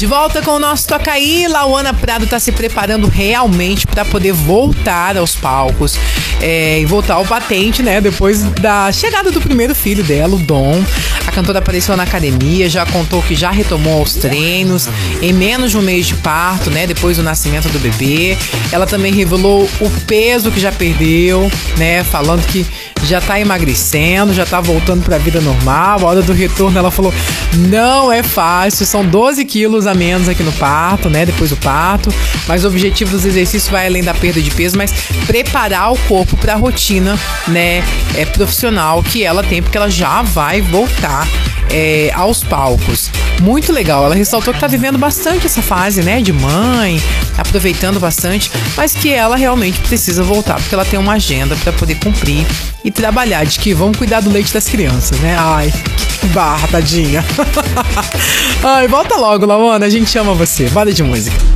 De volta com o nosso Toca Aí, Lauana Prado tá se preparando realmente para poder voltar aos palcos e voltar ao patente, né? Depois da chegada do primeiro filho dela, o Dom. A cantora apareceu na academia, já contou que já retomou aos treinos em menos de um mês de parto, né? Depois do nascimento do bebê. Ela também revelou o peso que já perdeu, né? Falando que já tá emagrecendo, já tá voltando pra vida normal. A hora do retorno ela falou, não é fácil, são 12 quilos a menos aqui no parto, né? Depois do parto. Mas o objetivo dos exercícios vai além da perda de peso, mas preparar o corpo pra rotina, né? Profissional que ela tem, porque ela já vai voltar aos palcos. Muito legal. Ela ressaltou que tá vivendo bastante essa fase, né? De mãe, aproveitando bastante, mas que ela realmente precisa voltar, porque ela tem uma agenda pra poder cumprir e trabalhar, de que vamos cuidar do leite das crianças, né? Ai, que barra, tadinha. Ai, volta logo, Lauana, a gente ama você. Bora de música.